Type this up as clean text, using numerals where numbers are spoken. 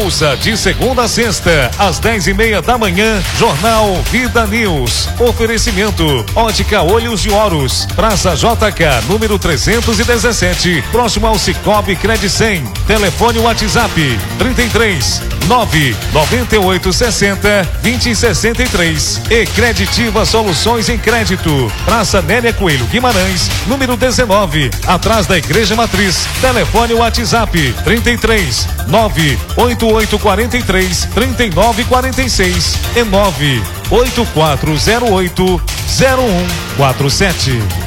Ouça de segunda a sexta, às 10:30 da manhã, Jornal Vida News. Oferecimento Ótica Olhos de Horus, Praça JK, número 317, próximo ao Cicobi Credicem. Telefone WhatsApp 33 998 60 2063. E Creditiva Soluções em Crédito, Praça Nélia Coelho Guimarães, número 19, atrás da Igreja Matriz. Telefone WhatsApp 33 98843 3946 e 98408 0147.